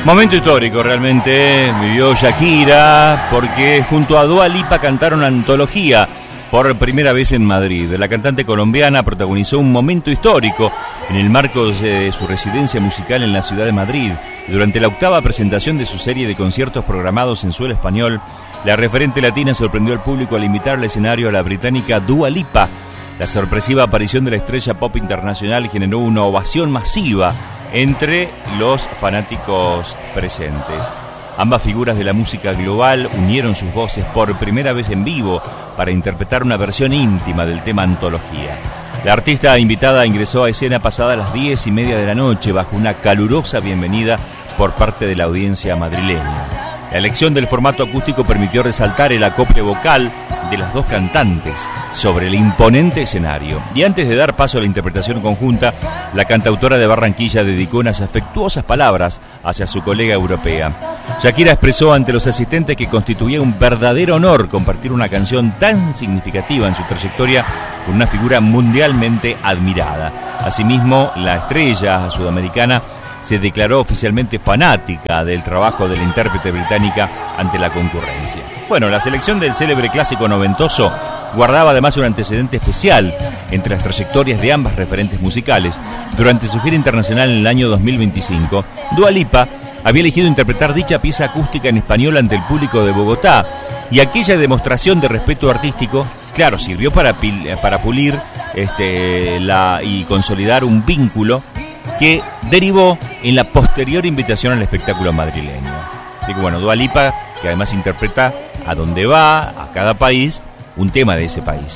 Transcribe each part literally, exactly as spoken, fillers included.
Momento histórico realmente vivió Shakira, porque junto a Dua Lipa cantaron Antología por primera vez en Madrid. La cantante colombiana protagonizó un momento histórico en el marco de su residencia musical en la ciudad de Madrid. Durante la octava presentación de su serie de conciertos programados en suelo español, la referente latina sorprendió al público al invitar al escenario a la británica Dua Lipa. La sorpresiva aparición de la estrella pop internacional generó una ovación masiva entre los fanáticos presentes. Ambas figuras de la música global unieron sus voces por primera vez en vivo para interpretar una versión íntima del tema Antología. La artista invitada ingresó a escena pasada las diez y media de la noche bajo una calurosa bienvenida por parte de la audiencia madrileña. La elección del formato acústico permitió resaltar el acople vocal de las dos cantantes sobre el imponente escenario. Y antes de dar paso a la interpretación conjunta, la cantautora de Barranquilla dedicó unas afectuosas palabras hacia su colega europea. Shakira expresó ante los asistentes que constituía un verdadero honor compartir una canción tan significativa en su trayectoria con una figura mundialmente admirada. Asimismo, la estrella sudamericana se declaró oficialmente fanática del trabajo de la intérprete británica ante la concurrencia. Bueno, la selección del célebre clásico noventoso guardaba además un antecedente especial entre las trayectorias de ambas referentes musicales. Durante su gira internacional en el año dos mil veinticinco, Dua Lipa había elegido interpretar dicha pieza acústica en español ante el público de Bogotá, y aquella demostración de respeto artístico, claro, sirvió para, pil, para pulir este, la, y consolidar un vínculo que derivó en la posterior invitación al espectáculo madrileño. Y bueno, Dua Lipa, que además interpreta a donde va, a cada país, un tema de ese país.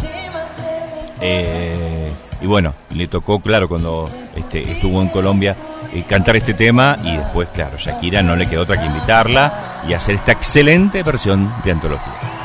Eh, y bueno, le tocó, claro, cuando este, estuvo en Colombia, eh, cantar este tema, y después, claro, Shakira no le quedó otra que invitarla y hacer esta excelente versión de Antología.